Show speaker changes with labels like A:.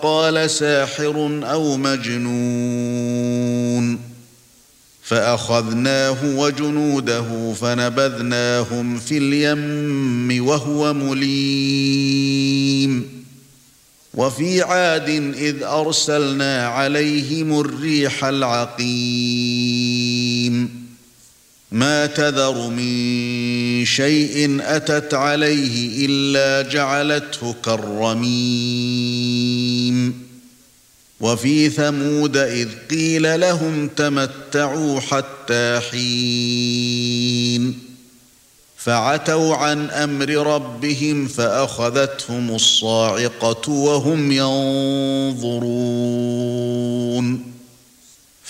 A: قال ساحر أو مجنون فأخذناه وجنوده فنبذناهم في اليم وهو مليم وفي عاد إذ أرسلنا عليهم الريح العقيم ما تذر من شيء أتت عليه إلا جعلته كالرميم وفي ثمود إذ قيل لهم تمتعوا حتى حين فعتوا عن أمر ربهم فأخذتهم الصاعقة وهم ينظرون